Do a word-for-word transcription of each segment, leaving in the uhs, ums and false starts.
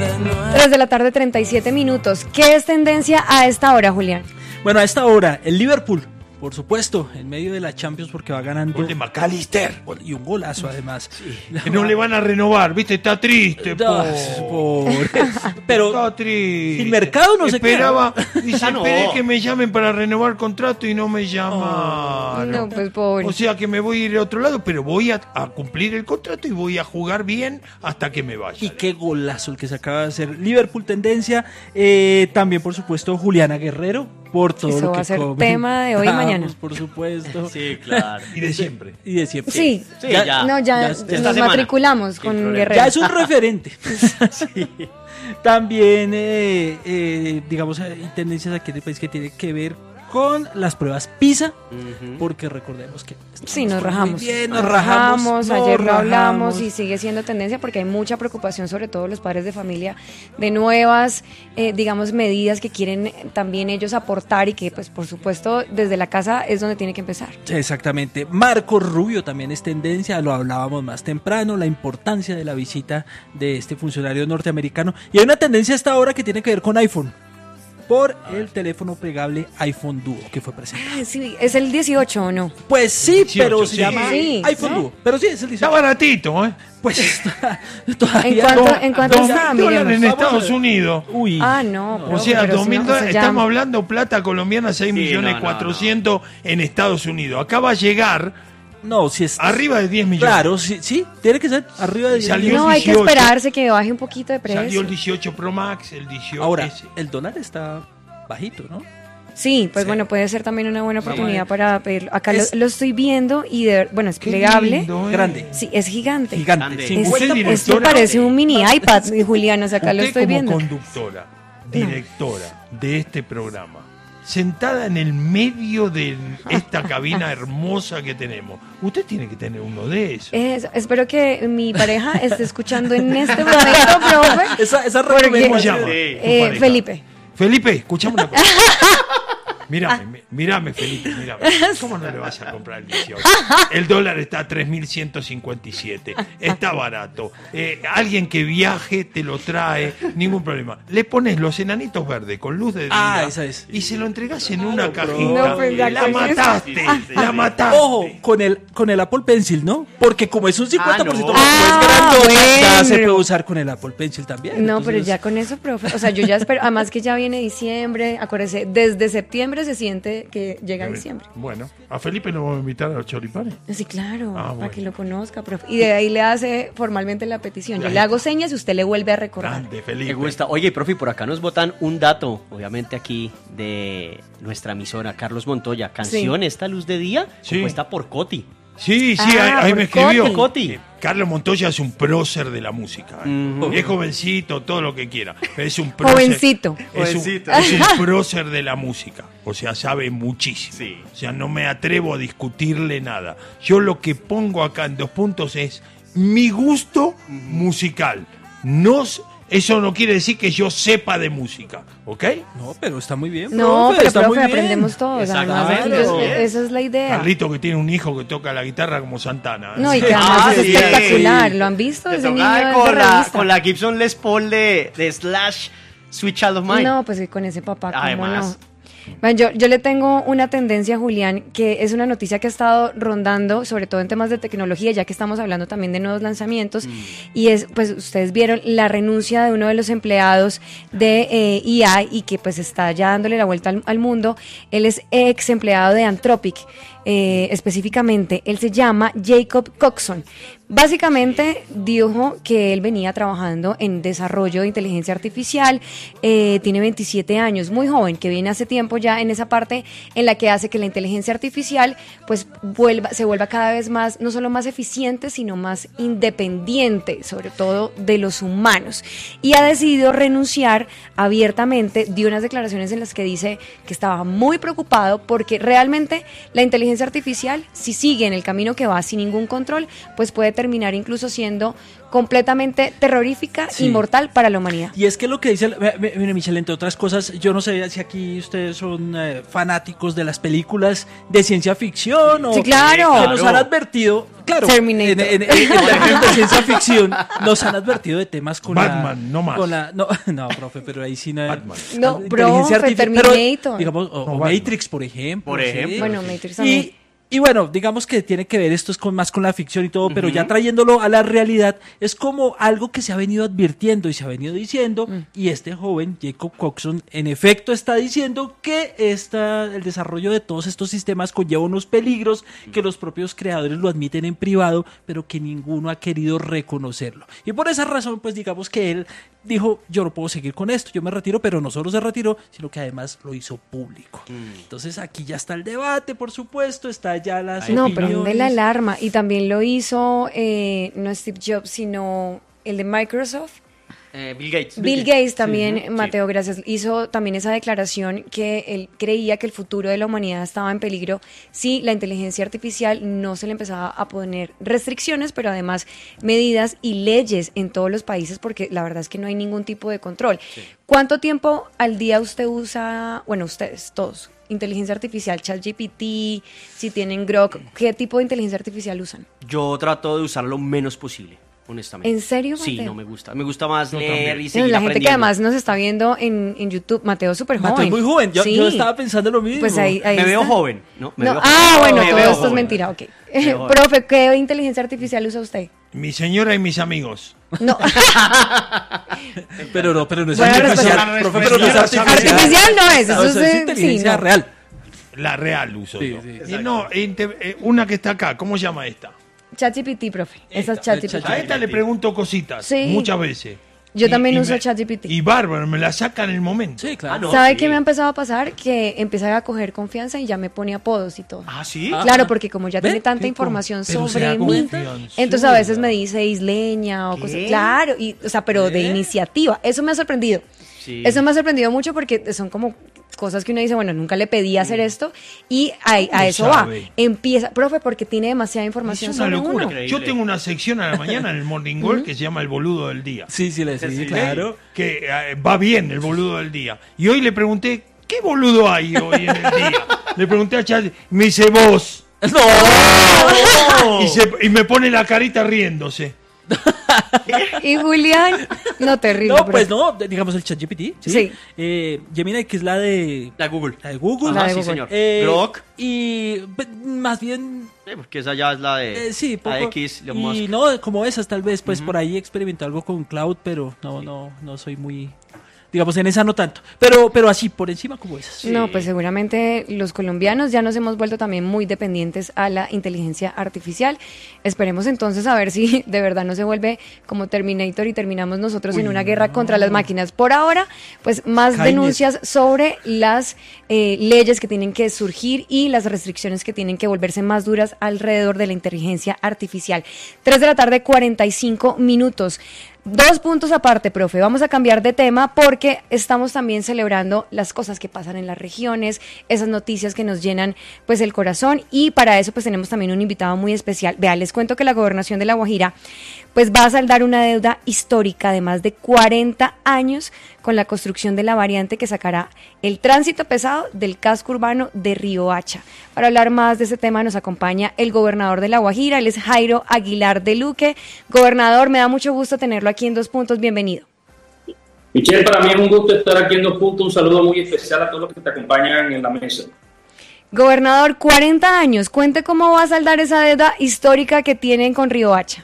tres de la tarde, treinta y siete minutos. ¿Qué es tendencia a esta hora, Julián? Bueno, a esta hora, el Liverpool, por supuesto, en medio de la Champions porque va ganando. Gol de McAllister. Y un golazo además. Sí. Que no le van a renovar, ¿viste? Está triste, No, pobre. Pero está triste. el mercado no se esperaba. Dice, Ah, no. esperé que me llamen para renovar contrato y no me llamaron. No, pues pobre. O sea que me voy a ir a otro lado, pero voy a, a cumplir el contrato y voy a jugar bien hasta que me vaya. Y qué golazo el que se acaba de hacer. Liverpool tendencia. Eh, también, por supuesto, Juliana Guerrero. Por todo Eso lo va que a ser comen. tema de hoy y Vamos, mañana. Por supuesto. Sí, claro. Y de siempre. Y de siempre. Sí, Sí, ya. no, ya, ya nos esta semana. matriculamos Sin con problema. Guerrero. Ya es un referente. Sí. También, eh, eh, digamos, hay tendencias aquí en el país que tiene que ver con las pruebas PISA, Ujú. porque recordemos que Sí, nos muy rajamos. bien, nos Nos rajamos, nos ayer lo hablamos rajamos. y sigue siendo tendencia porque hay mucha preocupación, sobre todo los padres de familia, de nuevas, eh, digamos, medidas que quieren eh, también ellos aportar y que, pues, por supuesto, desde la casa es donde tiene que empezar. Exactamente. Marco Rubio también es tendencia, lo hablábamos más temprano, la importancia de la visita de este funcionario norteamericano. Y hay una tendencia hasta ahora que tiene que ver con iPhone, por el teléfono plegable iPhone Duo que fue presentado. Ah, sí, es el dieciocho o no. Pues sí, dieciocho, pero se sí. llama Sí, iPhone ¿no? Duo. Pero sí, es el Está dieciocho. baratito, ¿eh? Pues está, todavía ¿En cuánto, no. ¿en cuánto Dos está? mil dólares en Miremos. Vamos a Estados ver. Unidos. Uy. Ah, no. O profe, sea, pero dos si mil no, dólares, o sea, ya- estamos hablando plata colombiana, seis millones no, no, cuatrocientos en Estados Unidos. Acá va a llegar No, si es arriba de diez millones. Claro, sí, sí, tiene que ser arriba de diez Salió millones. No, hay que dieciocho. esperarse que baje un poquito de precio. Salió el dieciocho Pro Max, el dieciocho. Ahora, ese. el dólar está bajito, ¿no? Sí, pues Sí. bueno, puede ser también una buena oportunidad Sí. para pedirlo. Acá Es- lo, lo estoy viendo y de, bueno, es Qué plegable. lindo, ¿eh? Grande. Sí, es gigante. Gigante. Grande. Es- cincuenta Usted, por ciento. esto directora, parece un mini iPad, Julián, o sea, acá lo Usted estoy como viendo. conductora, directora de este programa, sentada en el medio de esta cabina hermosa que tenemos, usted tiene que tener uno de esos. Es- espero que mi pareja esté escuchando en este momento, profe. Esa, esa Porque- ¿Cómo recomendación. se llama? Sí. tu Eh, pareja? Felipe. Felipe, escuchame una cosa. Mírame, mi- mírame, Felipe, mírame. ¿Cómo no le vas a comprar el dieciocho? El dólar está a tres mil ciento cincuenta y siete. Está barato. Eh, alguien que viaje te lo trae, ningún problema. Le pones los enanitos verdes con luz de día Ah, esa es. y se lo entregas en una cajita. No, pues, ya la con mataste, eso. Sí, sí, la sí. mataste. Ojo, con el, con el Apple Pencil, ¿no? Porque como es un cincuenta por ciento Ah, no. más Ah, grandota, ya bueno. se puede usar con el Apple Pencil también. No, Entonces, pero ya con eso, profe. O sea, yo ya espero. Además que ya viene diciembre. Acuérdese, desde septiembre se siente que llega diciembre. Bueno, a Felipe lo vamos a invitar a los choripanes. Sí, claro, Ah, para bueno. que lo conozca, profe. Y de ahí le hace formalmente la petición. Yo Ahí le hago está. señas y usted le vuelve a recordar. Grande, Felipe. Me gusta. Oye, profe, por acá nos botan un dato, obviamente aquí de nuestra emisora, Carlos Montoya. Canción, esta luz de día, Sí. compuesta por Coti. Sí, sí, Ah, ahí, ahí por me escribió. Coti. Coti. Eh, Carlos Montoya es un prócer de la música. ¿eh? Ujú. Es jovencito, todo lo que quiera. Pero es un prócer. Jovencito. Es un, Jovencito. es un prócer de la música. O sea, sabe muchísimo. Sí. O sea, no me atrevo a discutirle nada. Yo lo que pongo acá en dos puntos es mi gusto musical. No, s- eso no quiere decir que yo sepa de música, ¿ok? No, pero está muy bien. No, profe, pero está profe, muy bien. aprendemos todos. Además, Exactamente. entonces, esa es la idea. Carlito que tiene un hijo que toca la guitarra como Santana. ¿eh? No, y que Sí. además Ah, es sí. espectacular. ¿Lo han visto? Te Ese niño tocaba de con, la, revista. con la Gibson Les Paul de, de Slash, Sweet Child of Mine. No, pues que con ese papá, ¿cómo Además. no? Bueno, yo, yo le tengo una tendencia, Julián, que es una noticia que ha estado rondando, sobre todo en temas de tecnología, ya que estamos hablando también de nuevos lanzamientos, y es, pues ustedes vieron la renuncia de uno de los empleados de eh, E A y que pues está ya dándole la vuelta al, al mundo. Él es ex empleado de Anthropic, eh, específicamente, él se llama Jacob Coxon. Básicamente dijo que él venía trabajando en desarrollo de inteligencia artificial, eh, tiene veintisiete años, muy joven, que viene hace tiempo ya en esa parte en la que hace que la inteligencia artificial pues vuelva, se vuelva cada vez más, no solo más eficiente, sino más independiente, sobre todo de los humanos. Y ha decidido renunciar abiertamente, dio unas declaraciones en las que dice que estaba muy preocupado porque realmente la inteligencia artificial, si sigue en el camino que va sin ningún control, pues puede tener terminar incluso siendo completamente terrorífica Sí. y mortal para la humanidad. Y es que lo que dice, mire Michelle, entre otras cosas, yo no sé si aquí ustedes son eh, fanáticos de las películas de ciencia ficción o Sí, claro. que nos han advertido, claro, Terminator. en, en, en, en términos de ciencia ficción, nos han advertido de temas con Batman, la, no más. Con la, no, no, profe, pero ahí sí no. Batman. No, la profe, artificial, Terminator. pero, digamos, o, No, o Batman. Matrix, por ejemplo. Por ¿sí? ejemplo. Bueno, Matrix también. Y, y bueno, digamos que tiene que ver esto es con más con la ficción y todo, pero ya trayéndolo a la realidad, es como algo que se ha venido advirtiendo y se ha venido diciendo, y este joven, Jacob Coxon, en efecto está diciendo que esta, el desarrollo de todos estos sistemas conlleva unos peligros que los propios creadores lo admiten en privado, pero que ninguno ha querido reconocerlo. Y por esa razón, pues digamos que él dijo, yo no puedo seguir con esto, yo me retiro, pero no solo se retiró, sino que además lo hizo público. Entonces aquí ya está el debate, por supuesto, está ya las No, opiniones. prende la alarma. Y también lo hizo, eh, no Steve Jobs, sino el de Microsoft. Eh, Bill Gates. Bill Gates también, Sí. Mateo, gracias, hizo también esa declaración que él creía que el futuro de la humanidad estaba en peligro si la inteligencia artificial no se le empezaba a poner restricciones, pero además medidas y leyes en todos los países, porque la verdad es que no hay ningún tipo de control. ¿Cuánto tiempo al día usted usa, bueno, ustedes, todos, inteligencia artificial, ChatGPT, si tienen Grok, qué tipo de inteligencia artificial usan? Yo trato de usar lo menos posible, honestamente. ¿En serio, Sí, Mateo? no me gusta. Me gusta más Yo leer también. y No, seguir la gente que aprendiendo. además nos está viendo en, en YouTube, Mateo es súper joven. Mateo es muy joven, yo, Sí. yo estaba pensando lo mismo. Pues ahí, ahí Me veo está. joven, ¿no? Me No, veo ah, joven. bueno, Me todo veo esto es joven. mentira, ok. veo joven. Profe, ¿qué inteligencia artificial usa usted? Mi señora y mis amigos. No, Pero no, pero no es Buena artificial, respuesta. profe, pero no es artificial. artificial no es, eso No, eso es es- inteligencia sí, no. real. La real uso Sí, yo. sí. Y no, inte- eh, una que está acá, ¿cómo se llama esta? ChatGPT, profe. Esa es Esta, ChatGPT. A esta le pregunto cositas, Sí. muchas veces. Yo también uso me- ChatGPT. Y bárbaro, me la saca en el momento. Sí, claro. Ah, no. ¿Sabe sí. qué me ha empezado a pasar? Que empecé a coger confianza y ya me pone apodos y todo. Ah, ¿sí? Ah. Claro, porque como ya ¿Ve? tiene tanta Qué información Pero se sobre da mí, confianzuda. entonces a veces me dice isleña o ¿Qué? cosas. Claro, y, o sea, pero de ¿Qué? iniciativa. Eso me ha sorprendido. Sí. Eso me ha sorprendido mucho porque son como cosas que uno dice, bueno, nunca le pedí hacer esto y a, a ¿Cómo eso sabe? va. Empieza, profe, porque tiene demasiada Es información una sobre locura. uno. Increíble. Yo tengo una sección a la mañana en el Morning World que se llama El Boludo del Día. Sí, sí, le sí, Sí, claro. Que eh, va bien el boludo del día. Y hoy le pregunté, ¿qué boludo hay hoy en el día? Le pregunté a Chat, me dice vos. ¡No! Y, se- y me pone la carita riéndose. Y Julián, no terrible. No, profe. pues no, digamos el ChatGPT. Sí. Sí. Eh, Gemini, que es la de. La Google. La de Google. La Ajá, de sí, Google. señor. Eh, Grok. Y pues, más bien. Sí, porque esa ya es la de eh, sí, poco. la X, Elon y Musk. no, como esas, tal vez. Pues por ahí experimenté algo con Cloud, pero no, no, no soy muy. Digamos, en esa no tanto. Pero, pero así, por encima, como esas. No, pues seguramente los colombianos ya nos hemos vuelto también muy dependientes a la inteligencia artificial. Esperemos entonces a ver si de verdad no se vuelve como Terminator y terminamos nosotros en una guerra contra las máquinas. Por ahora, pues más Skynet. denuncias sobre las eh, leyes que tienen que surgir y las restricciones que tienen que volverse más duras alrededor de la inteligencia artificial. Tres de la tarde, cuarenta y cinco minutos. Dos puntos aparte, profe. Vamos a cambiar de tema porque estamos también celebrando las cosas que pasan en las regiones, esas noticias que nos llenan pues el corazón, y para eso pues tenemos también un invitado muy especial. Vea, les cuento que la Gobernación de La Guajira pues va a saldar una deuda histórica de más de cuarenta años con la construcción de la variante que sacará el tránsito pesado del casco urbano de Riohacha. Para hablar más de ese tema nos acompaña el gobernador de La Guajira, él es Jairo Aguilar de Luque. Gobernador, me da mucho gusto tenerlo aquí en Dos Puntos, bienvenido. Michelle, para mí es un gusto estar aquí en Dos Puntos. Un saludo muy especial a todos los que te acompañan en la mesa. Gobernador, cuarenta años, cuente cómo va a saldar esa deuda histórica que tienen con Riohacha.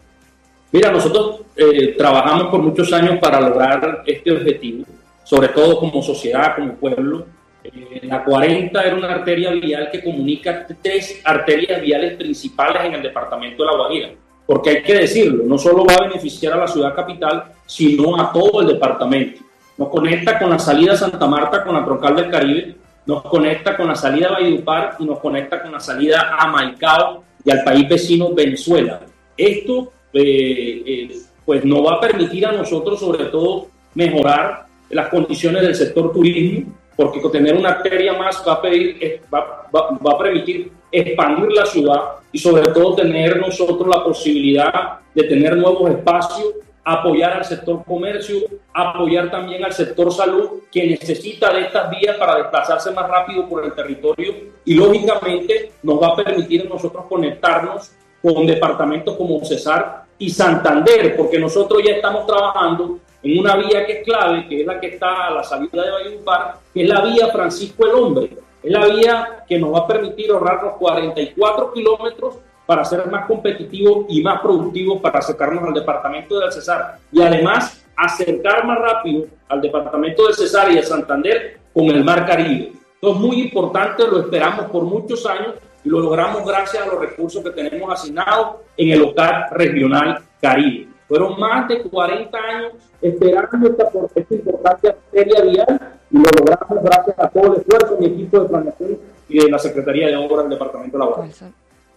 Mira, nosotros eh, trabajamos por muchos años para lograr este objetivo, sobre todo como sociedad, como pueblo. Eh, la cuarenta era una arteria vial que comunica tres arterias viales principales en el departamento de La Guajira. Porque hay que decirlo, no solo va a beneficiar a la ciudad capital, sino a todo el departamento. Nos conecta con la salida a Santa Marta, con la troncal del Caribe, nos conecta con la salida a Valledupar y nos conecta con la salida a Maicao y al país vecino Venezuela. Esto eh, eh, pues nos va a permitir a nosotros, sobre todo, mejorar las condiciones del sector turismo, porque con tener una arteria más va a, pedir, va, va, va a permitir expandir la ciudad y sobre todo tener nosotros la posibilidad de tener nuevos espacios, apoyar al sector comercio, apoyar también al sector salud, que necesita de estas vías para desplazarse más rápido por el territorio, y lógicamente nos va a permitir a nosotros conectarnos con departamentos como Cesar y Santander, porque nosotros ya estamos trabajando en una vía que es clave, que es la que está a la salida de Valledupar, que es la vía Francisco el Hombre. Es la vía que nos va a permitir ahorrarnos cuarenta y cuatro kilómetros para ser más competitivos y más productivos para acercarnos al departamento del Cesar. Y además, acercar más rápido al departamento del Cesar y de Santander con el Mar Caribe. Esto es muy importante, lo esperamos por muchos años y lo logramos gracias a los recursos que tenemos asignados en el O C A D Regional Caribe. Fueron más de cuarenta años esperando esta, esta importante arteria vial y lo logramos gracias a todo el esfuerzo de mi equipo de planeación y de la Secretaría de Obras del Departamento de La Guajira.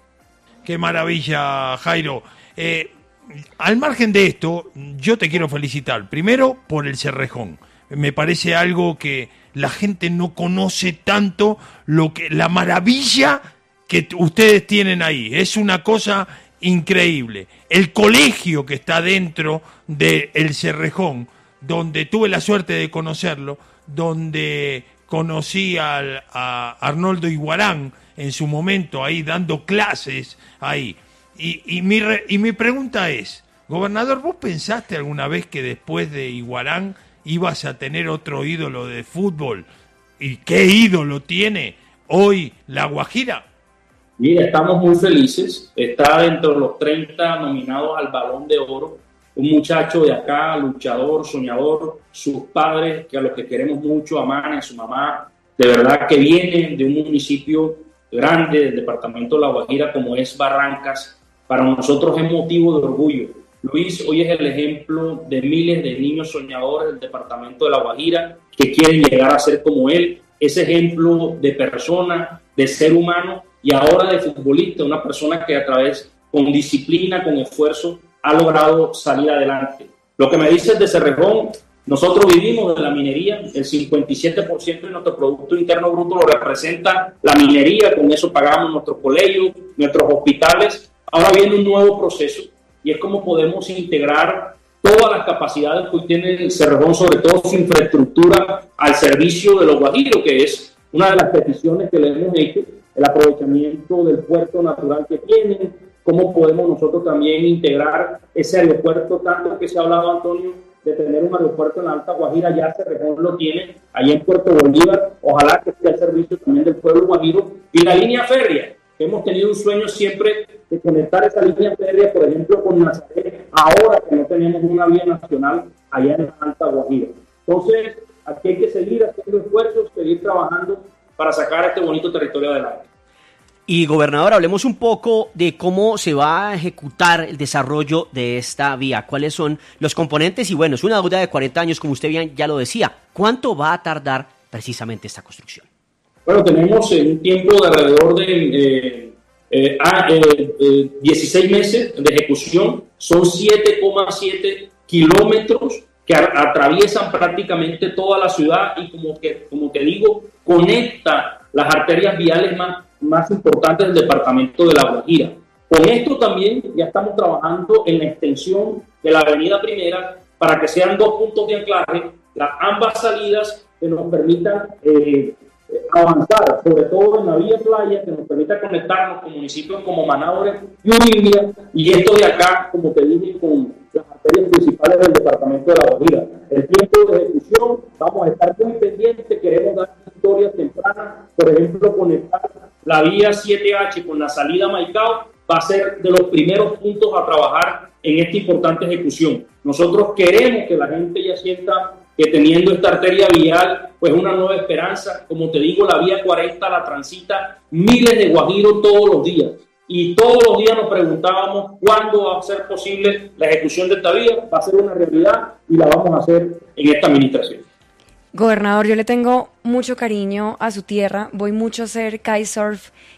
Qué maravilla, Jairo. Eh, al margen de esto, yo te quiero felicitar. Primero, por el Cerrejón. Me parece algo que la gente no conoce tanto, lo que la maravilla que t- ustedes tienen ahí. Es una cosa increíble. El colegio que está dentro del Cerrejón, donde tuve la suerte de conocerlo, donde conocí al, a Arnoldo Iguarán en su momento ahí dando clases ahí. Y, y, mi re, y mi pregunta es, gobernador, ¿vos pensaste alguna vez que después de Iguarán ibas a tener otro ídolo de fútbol? ¿Y qué ídolo tiene hoy La Guajira? Mira, estamos muy felices. Está dentro de los treinta nominados al Balón de Oro. Un muchacho de acá, luchador, soñador, sus padres, que a los que queremos mucho, a Mana, a su mamá, de verdad que vienen de un municipio grande del departamento de La Guajira como es Barrancas. Para nosotros es motivo de orgullo. Luis hoy es el ejemplo de miles de niños soñadores del departamento de La Guajira que quieren llegar a ser como él, ese ejemplo de persona, de ser humano y ahora de futbolista, una persona que a través, con disciplina, con esfuerzo, ha logrado salir adelante. Lo que me dices de Cerrejón, nosotros vivimos de la minería, el cincuenta y siete por ciento de nuestro Producto Interno Bruto lo representa la minería, con eso pagamos nuestros colegios, nuestros hospitales. Ahora viene un nuevo proceso y es cómo podemos integrar todas las capacidades que hoy tiene el Cerrejón, sobre todo su infraestructura, al servicio de los guajiros, que es una de las peticiones que le hemos hecho, el aprovechamiento del puerto natural que tienen, cómo podemos nosotros también integrar ese aeropuerto, tanto que se ha hablado, Antonio, de tener un aeropuerto en la Alta Guajira, ya Cerrejón lo tiene, allá en Puerto Bolívar, ojalá que esté al servicio también del pueblo guajiro, y la línea férrea, que hemos tenido un sueño siempre de conectar esa línea férrea, por ejemplo, con Nazaret, ahora que no tenemos una vía nacional allá en la Alta Guajira. Entonces, aquí hay que seguir haciendo esfuerzos, seguir trabajando para sacar este bonito territorio adelante. Y gobernador, hablemos un poco de cómo se va a ejecutar el desarrollo de esta vía, cuáles son los componentes y bueno, es una deuda de cuarenta años, como usted bien ya lo decía. ¿Cuánto va a tardar precisamente esta construcción? Bueno, tenemos eh, un tiempo de alrededor de eh, eh, a, eh, eh, dieciséis meses de ejecución, son siete coma siete kilómetros que a, atraviesan prácticamente toda la ciudad y como que, como te digo, conecta las arterias viales más más importantes del departamento de La Guajira. Con esto también ya estamos trabajando en la extensión de la avenida Primera para que sean dos puntos de anclaje, las ambas salidas que nos permitan eh, avanzar, sobre todo en la vía playa, que nos permita conectarnos con municipios como Manaure y Urimbia, y esto de acá, como te dije, con las arterias principales del departamento de La Guajira. El tiempo de ejecución, vamos a estar muy pendientes, queremos dar victorias tempranas, por ejemplo, conectar la vía siete H con la salida a Maicao, va a ser de los primeros puntos a trabajar en esta importante ejecución. Nosotros queremos que la gente ya sienta que teniendo esta arteria vial, pues una nueva esperanza. Como te digo, la vía cuarenta la transita miles de guajiros todos los días. Y todos los días nos preguntábamos cuándo va a ser posible la ejecución de esta vía. Va a ser una realidad y la vamos a hacer en esta administración. Gobernador, yo le tengo mucho cariño a su tierra, voy mucho a hacer kitesurf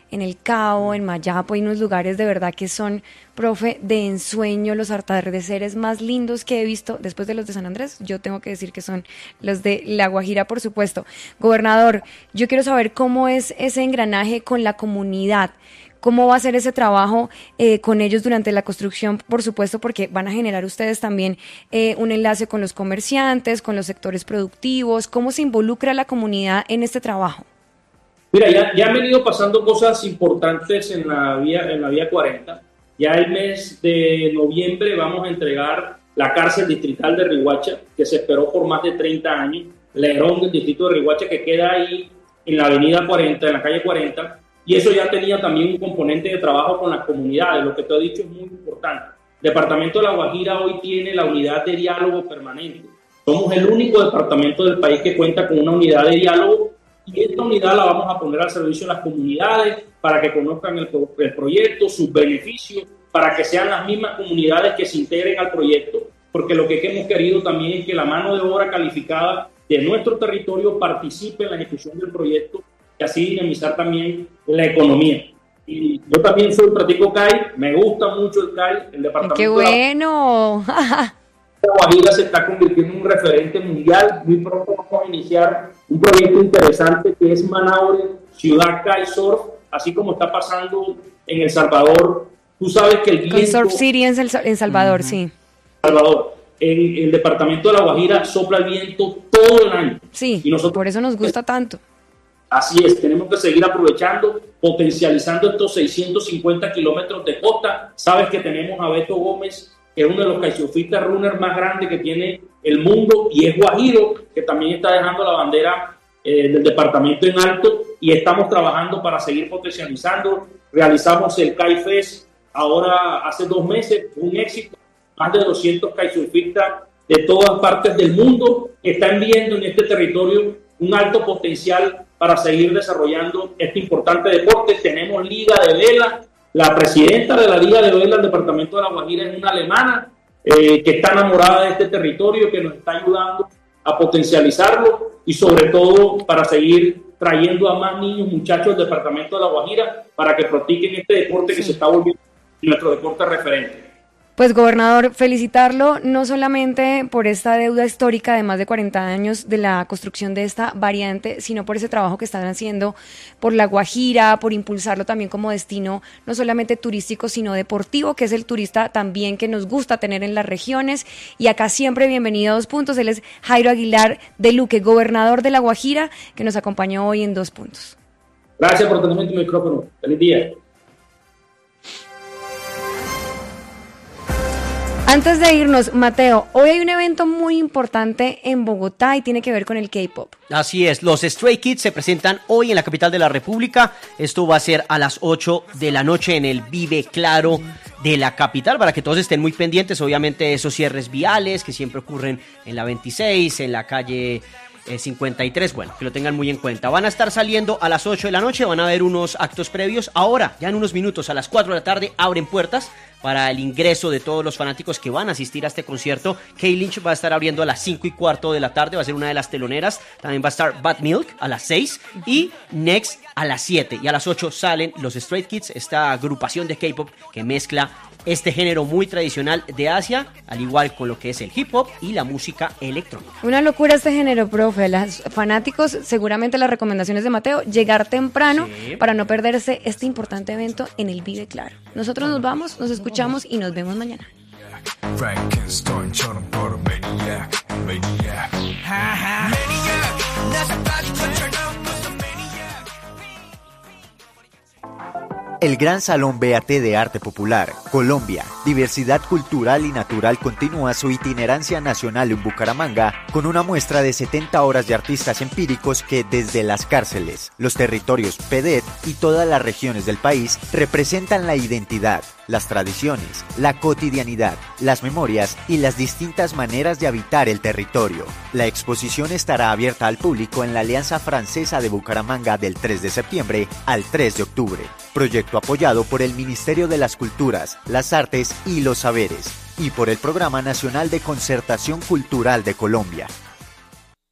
en El Cabo, en Mayapo, hay unos lugares de verdad que son, profe, de ensueño, los atardeceres más lindos que he visto, después de los de San Andrés, yo tengo que decir que son los de La Guajira, por supuesto. Gobernador, yo quiero saber cómo es ese engranaje con la comunidad. ¿Cómo va a ser ese trabajo eh, con ellos durante la construcción? Por supuesto, porque van a generar ustedes también eh, un enlace con los comerciantes, con los sectores productivos. ¿Cómo se involucra la comunidad en este trabajo? Mira, ya, ya han venido pasando cosas importantes en la vía, en la vía cuarenta. Ya el mes de noviembre vamos a entregar la cárcel distrital de Riohacha, que se esperó por más de treinta años, Lerón del distrito de Riohacha, que queda ahí en la avenida cuarenta, en la calle cuarenta. Y eso ya tenía también un componente de trabajo con las comunidades, lo que te he dicho es muy importante. El Departamento de La Guajira hoy tiene la unidad de diálogo permanente. Somos el único departamento del país que cuenta con una unidad de diálogo y esta unidad la vamos a poner al servicio de las comunidades para que conozcan el, el proyecto, sus beneficios, para que sean las mismas comunidades que se integren al proyecto, porque lo que hemos querido también es que la mano de obra calificada de nuestro territorio participe en la ejecución del proyecto y así dinamizar también la economía. Y yo también soy practico C A I, me gusta mucho el C A I, el departamento. ¡Qué bueno! de La Guajira se está convirtiendo en un referente mundial. Muy pronto vamos a iniciar un proyecto interesante que es Manaure, Ciudad C A I Surf, así como está pasando en El Salvador. Tú sabes que el viento... Con Surf City en, El, en Salvador, uh-huh. sí. Salvador. En el departamento de La Guajira sopla el viento todo el año. Sí, y nosotros, por eso nos gusta tanto. Así es, tenemos que seguir aprovechando, potencializando estos seiscientos cincuenta kilómetros de costa. Sabes que tenemos a Beto Gómez, que es uno de los kitesurfistas runners más grandes que tiene el mundo, y es guajiro, que también está dejando la bandera eh, del departamento en alto, y estamos trabajando para seguir potencializando. Realizamos el Kite Fest ahora hace dos meses, un éxito, más de doscientos kitesurfistas de todas partes del mundo que están viendo en este territorio un alto potencial para seguir desarrollando este importante deporte. Tenemos liga de vela. La presidenta de la liga de vela del departamento de La Guajira es una alemana eh, que está enamorada de este territorio, que nos está ayudando a potencializarlo y sobre todo para seguir trayendo a más niños, muchachos del departamento de La Guajira para que practiquen este deporte que sí. se está volviendo nuestro deporte referente. Pues, gobernador, felicitarlo no solamente por esta deuda histórica de más de cuarenta años de la construcción de esta variante, sino por ese trabajo que están haciendo por La Guajira, por impulsarlo también como destino no solamente turístico, sino deportivo, que es el turista también que nos gusta tener en las regiones. Y acá siempre bienvenido a Dos Puntos. Él es Jairo Aguilar de Luque, gobernador de La Guajira, que nos acompañó hoy en Dos Puntos. Gracias por tenerme tu micrófono. Feliz día. Antes de irnos, Mateo, hoy hay un evento muy importante en Bogotá y tiene que ver con el K-pop. Así es, los Stray Kids se presentan hoy en la capital de la República. Esto va a ser a las ocho de la noche en el Vive Claro de la capital, para que todos estén muy pendientes. Obviamente esos cierres viales que siempre ocurren en la veintiséis, en la calle eh, cincuenta y tres, bueno, que lo tengan muy en cuenta. Van a estar saliendo a las ocho de la noche, van a haber unos actos previos. Ahora, ya en unos minutos, a las cuatro de la tarde, abren puertas para el ingreso de todos los fanáticos que van a asistir a este concierto. K-Lynch va a estar abriendo a las cinco y cuarto de la tarde, va a ser una de las teloneras. También va a estar Bad Milk a las seis y Next a las siete. Y a las ocho salen los Stray Kids, esta agrupación de K-pop que mezcla este género muy tradicional de Asia, al igual con lo que es el hip hop y la música electrónica. Una locura este género, profe. Los fanáticos, seguramente las recomendaciones de Mateo, llegar temprano sí. para no perderse este importante evento en el Vive Claro. Nosotros nos vamos, nos escuchamos y nos vemos mañana. El Gran Salón B A T de Arte Popular, Colombia, Diversidad Cultural y Natural continúa su itinerancia nacional en Bucaramanga con una muestra de setenta horas de artistas empíricos que desde las cárceles, los territorios P D E T y todas las regiones del país representan la identidad, las tradiciones, la cotidianidad, las memorias y las distintas maneras de habitar el territorio. La exposición estará abierta al público en la Alianza Francesa de Bucaramanga del tres de septiembre al tres de octubre. Proyecto apoyado por el Ministerio de las Culturas, las Artes y los Saberes y por el Programa Nacional de Concertación Cultural de Colombia.